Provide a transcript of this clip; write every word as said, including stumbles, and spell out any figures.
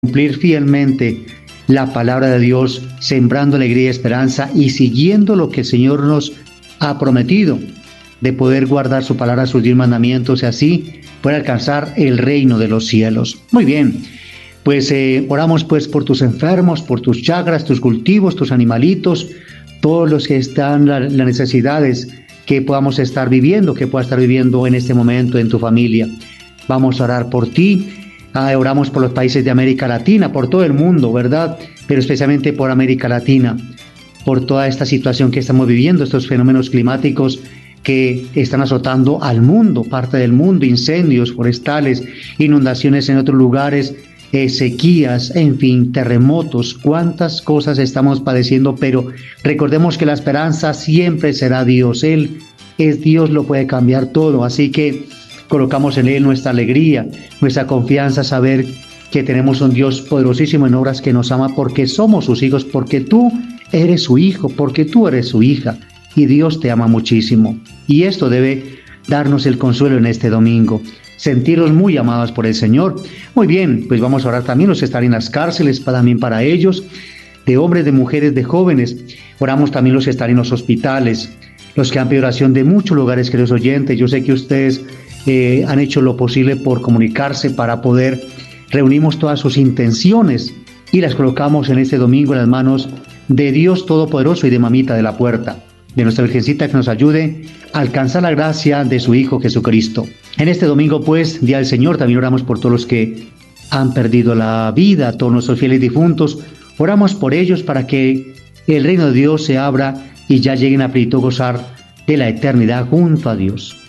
cumplir fielmente la palabra de Dios, sembrando alegría y esperanza y siguiendo lo que el Señor nos ha prometido, de poder guardar su palabra, sus diez mandamientos y así poder alcanzar el reino de los cielos. Muy bien, pues eh, oramos pues por tus enfermos, por tus chagras, tus cultivos, tus animalitos, todos los que están las la necesidades que podamos estar viviendo, que puedas estar viviendo en este momento en tu familia. Vamos a orar por ti. Ah, oramos por los países de América Latina, por todo el mundo, ¿verdad? Pero especialmente por América Latina, por toda esta situación que estamos viviendo, estos fenómenos climáticos que están azotando al mundo, parte del mundo, incendios forestales, inundaciones en otros lugares, eh, sequías, en fin, terremotos, cuántas cosas estamos padeciendo, pero recordemos que la esperanza siempre será Dios. Él es Dios, lo puede cambiar todo, así que colocamos en Él nuestra alegría, nuestra confianza, saber que tenemos un Dios poderosísimo en obras que nos ama porque somos sus hijos, porque tú eres su hijo, porque tú eres su hija y Dios te ama muchísimo. Y esto debe darnos el consuelo en este domingo, sentirnos muy amados por el Señor. Muy bien, pues vamos a orar también los que están en las cárceles, también para ellos, de hombres, de mujeres, de jóvenes. Oramos también los que están en los hospitales, los que han pedido oración de muchos lugares, queridos oyentes. Yo sé que ustedes Eh, han hecho lo posible por comunicarse para poder reunimos todas sus intenciones y las colocamos en este domingo en las manos de Dios Todopoderoso y de Mamita de la Puerta, de nuestra Virgencita, que nos ayude a alcanzar la gracia de su Hijo Jesucristo. En este domingo, pues, Día del Señor, también oramos por todos los que han perdido la vida, todos nuestros fieles difuntos. Oramos por ellos para que el reino de Dios se abra y ya lleguen a plenitud gozar de la eternidad junto a Dios.